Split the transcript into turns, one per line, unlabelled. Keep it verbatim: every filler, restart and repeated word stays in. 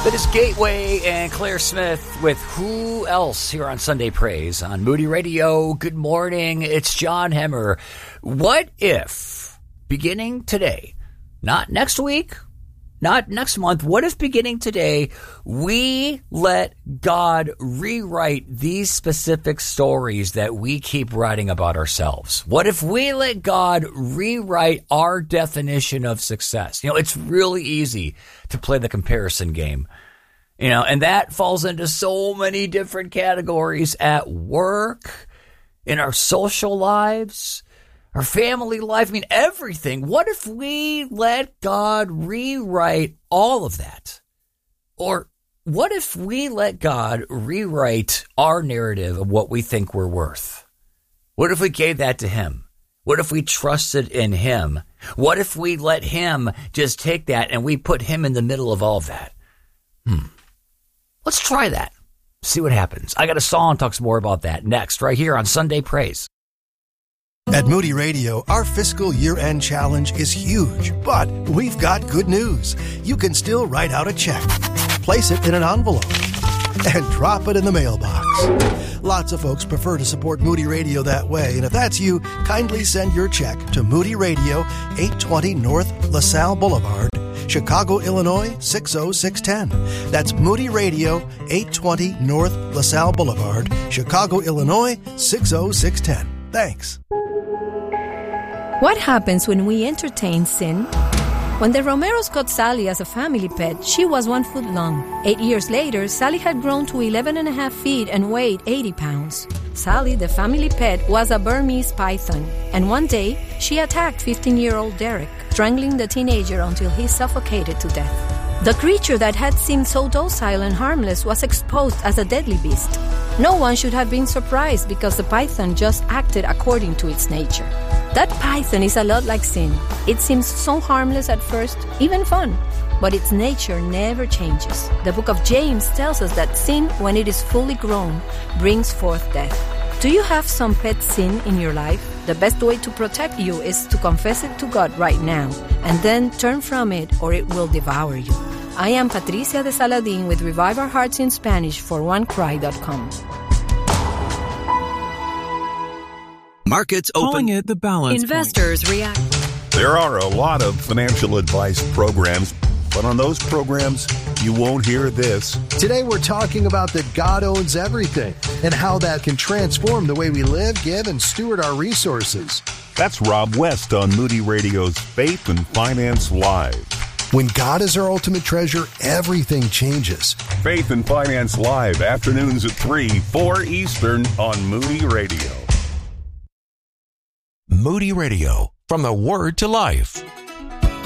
That is Gateway and Claire Smith with Who Else here on Sunday Praise on Moody Radio. Good morning. It's John Hemmer. What if beginning today, not next week, not next month, what if beginning today we let God rewrite these specific stories that we keep writing about ourselves? What if we let God rewrite our definition of success? You know, it's really easy to play the comparison game. You know, and that falls into so many different categories at work, in our social lives, our family life, I mean, everything. What if we let God rewrite all of that? Or what if we let God rewrite our narrative of what we think we're worth? What if we gave that to Him? What if we trusted in Him? What if we let Him just take that and we put Him in the middle of all of that? Hmm. Let's try that. See what happens. I got a song talks more about that next, right here on Sunday Praise.
At Moody Radio, our fiscal year-end challenge is huge, but we've got good news. You can still write out a check, place it in an envelope, and drop it in the mailbox. Lots of folks prefer to support Moody Radio that way, and if that's you, kindly send your check to Moody Radio, eight twenty North LaSalle Boulevard, Chicago, Illinois, six oh six one oh. That's Moody Radio, eight twenty North LaSalle Boulevard, Chicago, Illinois, six oh six one oh. Thanks.
What happens when we entertain sin? When the Romeros got Sally as a family pet, she was one foot long. Eight years later, Sally had grown to eleven and a half feet and weighed eighty pounds. Sally, the family pet, was a Burmese python, and one day, she attacked fifteen-year-old Derek, strangling the teenager until he suffocated to death. The creature that had seemed so docile and harmless was exposed as a deadly beast. No one should have been surprised because the python just acted according to its nature. That python is a lot like sin. It seems so harmless at first, even fun, but its nature never changes. The book of James tells us that sin, when it is fully grown, brings forth death. Do you have some pet sin in your life? The best way to protect you is to confess it to God right now, and then turn from it or it will devour you. I am Patricia de Saladin with Revive Our Hearts in Spanish for one cry dot com.
Markets open.
Calling it the balance
Investors
point.
react.
There are a lot of financial advice programs, but on those programs, you won't hear this.
Today we're talking about that God owns everything and how that can transform the way we live, give, and steward our resources.
That's Rob West on Moody Radio's Faith and Finance Live.
When God is our ultimate treasure, everything changes.
Faith and Finance Live, afternoons at three, four Eastern on Moody Radio.
Moody Radio, from the Word to Life.